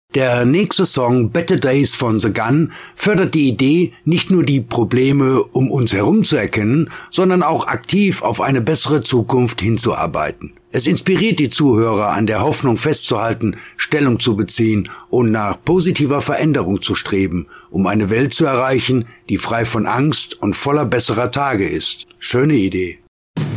Der nächste Song Better Days von The Gun fördert die Idee, nicht nur die Probleme um uns herum zu erkennen, sondern auch aktiv auf eine bessere Zukunft hinzuarbeiten. Es inspiriert die Zuhörer, an der Hoffnung festzuhalten, Stellung zu beziehen und nach positiver Veränderung zu streben, um eine Welt zu erreichen, die frei von Angst und voller besserer Tage ist. Schöne Idee.